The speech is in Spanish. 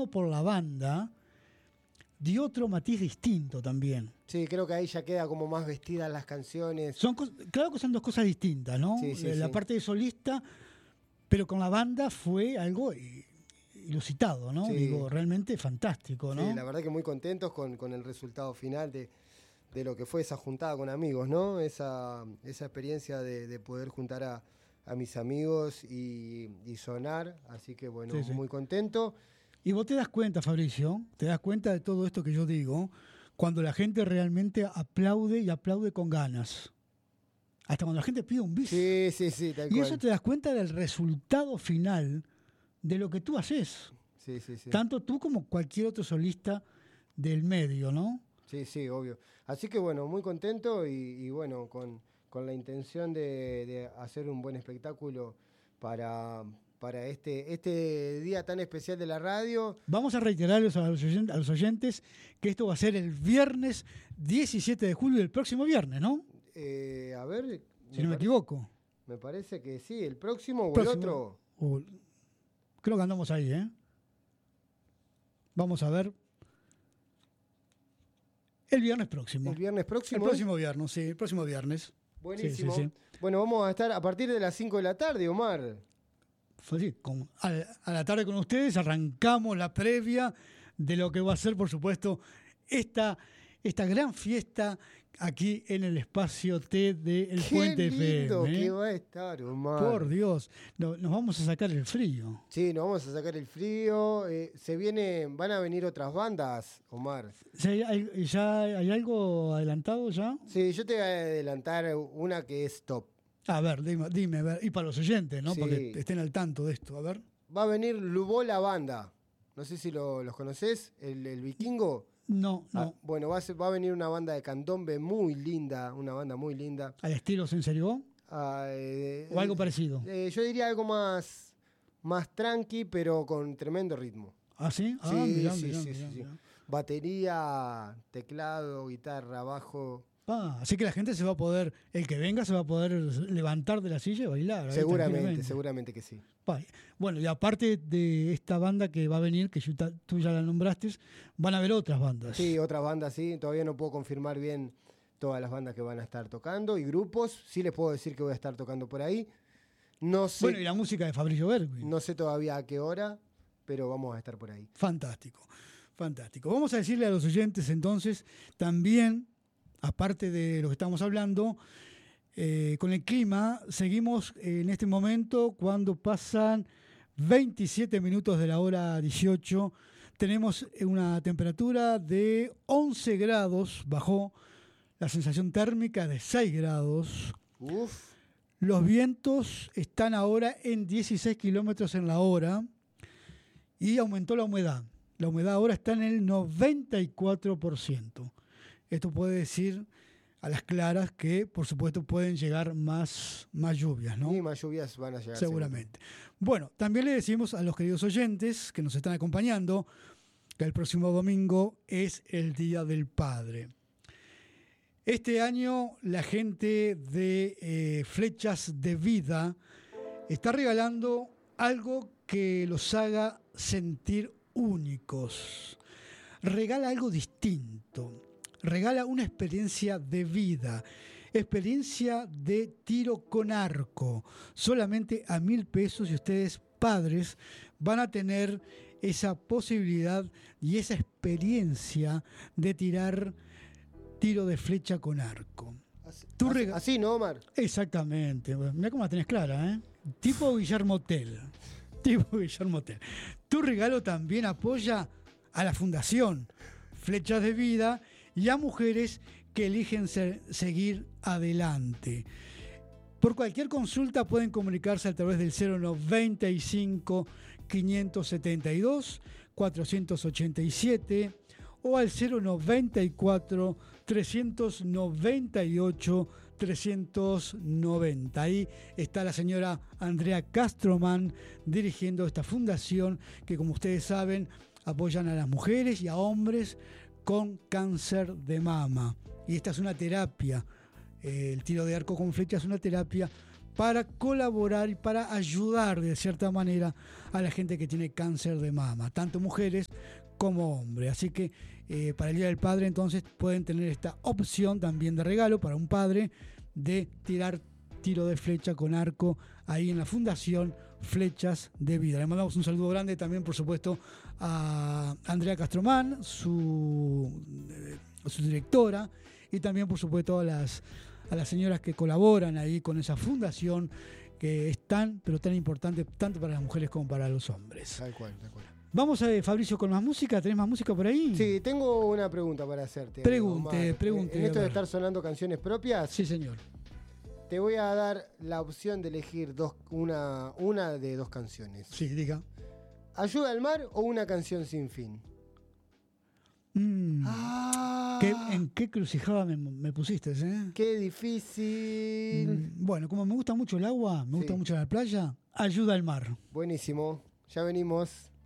pasado por la banda, dio otro matiz distinto también. Sí, creo que ahí ya queda como más vestidas las canciones. Claro que son dos cosas distintas, ¿no? Sí, La parte de solista, pero con la banda fue algo ilusitado, ¿no? Sí. Digo, realmente fantástico, ¿no? Sí, la verdad que muy contentos con el resultado final de lo que fue esa juntada con amigos, ¿no? Esa experiencia de poder juntar a mis amigos y sonar, así que bueno, Sí. muy contento. Y vos te das cuenta, Fabricio, te das cuenta de todo esto que yo digo, cuando la gente realmente aplaude y aplaude con ganas. Hasta cuando la gente pide un bis. Sí, tal Y cual. eso te das cuenta del resultado final de lo que tú haces. Sí. Tanto tú como cualquier otro solista del medio, ¿no? Sí, obvio. Así que bueno, muy contento y bueno, con la intención de hacer un buen espectáculo para este día tan especial de la radio. Vamos a reiterarles a los oyentes que esto va a ser el viernes 17 de julio, el próximo viernes, ¿no? A ver... Si no me equivoco. Me parece que sí, el próximo o el otro. Creo que andamos ahí, ¿eh? Vamos a ver. El viernes próximo. ¿El viernes próximo? El próximo viernes, sí, el próximo viernes. Buenísimo. Sí. Bueno, vamos a estar a partir de las 5 de la tarde, Omar. Sí, a la tarde con ustedes arrancamos la previa de lo que va a ser, por supuesto, esta gran fiesta aquí en el espacio T del Puente FM. Qué lindo que va a estar, Omar. Por Dios, nos vamos a sacar el frío. Sí, nos vamos a sacar el frío. Van a venir otras bandas, Omar. ¿Ya hay algo adelantado ya? Sí, yo te voy a adelantar una que es top. A ver, dime, a ver. Y para los oyentes, ¿no? Sí. Porque estén al tanto de esto, a ver. Va a venir Lubó la banda. No sé si los conocés, el vikingo. No. Bueno, va a venir una banda de candombe muy linda, una banda muy linda. ¿Al estilo Senserió? ¿O algo parecido? Yo diría algo más tranqui, pero con tremendo ritmo. ¿Ah, sí? Sí, Mirá. Batería, teclado, guitarra, bajo. Así que la gente el que venga se va a poder levantar de la silla y bailar. Seguramente que sí. Bueno, y aparte de esta banda que va a venir, que tú ya la nombraste, van a haber otras bandas. Sí, otras bandas, sí. Todavía no puedo confirmar bien todas las bandas que van a estar tocando y grupos. Sí les puedo decir que voy a estar tocando por ahí. No sé. Bueno, y la música de Fabricio Bergwijn. No sé todavía a qué hora, pero vamos a estar por ahí. Fantástico. Vamos a decirle a los oyentes entonces también, aparte de lo que estamos hablando, con el clima, seguimos en este momento cuando pasan 27 minutos de la hora 18. Tenemos una temperatura de 11 grados, bajó la sensación térmica de 6 grados. Uf. Los vientos están ahora en 16 kilómetros en la hora y aumentó la humedad. La humedad ahora está en el 94%. Esto puede decir a las claras que, por supuesto, pueden llegar más lluvias, ¿no? Sí, más lluvias van a llegar. Seguramente. Bueno, también le decimos a los queridos oyentes que nos están acompañando que el próximo domingo es el Día del Padre. Este año la gente de Flechas de Vida está regalando algo que los haga sentir únicos. Regala algo distinto. Regala una experiencia de vida, experiencia de tiro con arco. Solamente a 1.000 pesos y ustedes, padres, van a tener esa posibilidad y esa experiencia de tirar tiro de flecha con arco. Así, ¿no, Omar? Exactamente. Mirá cómo la tenés clara, ¿eh? Tipo Guillermo Tell. Tu regalo también apoya a la Fundación Flechas de Vida y a mujeres que eligen seguir adelante. Por cualquier consulta pueden comunicarse a través del 095 572 487 o al 094 398 390. Ahí está la señora Andrea Castroman dirigiendo esta fundación que, como ustedes saben, apoyan a las mujeres y a hombres con cáncer de mama. Y esta es una terapia. El tiro de arco con flecha es una terapia para colaborar y para ayudar de cierta manera a la gente que tiene cáncer de mama, tanto mujeres como hombres. Así que para el Día del Padre entonces pueden tener esta opción también de regalo para un padre de tirar tiro de flecha con arco ahí en la Fundación Flechas de Vida. Le mandamos un saludo grande también, por supuesto, a Andrea Castromán, su directora, y también, por supuesto, a las señoras que colaboran ahí con esa fundación que es tan, pero tan importante tanto para las mujeres como para los hombres. Tal cual, tal cual. Vamos, Fabricio, con más música. ¿Tenés más música por ahí? Sí, tengo una pregunta para hacerte. Pregunte. En esto de estar sonando canciones propias, Sí, señor. te voy a dar la opción de elegir una de dos canciones. Sí, diga. ¿Ayuda al mar o una canción sin fin? ¿En qué crucijada me pusiste, Qué difícil. Bueno, como me gusta mucho el agua, me gusta mucho la playa, ayuda al mar. Buenísimo. Ya venimos.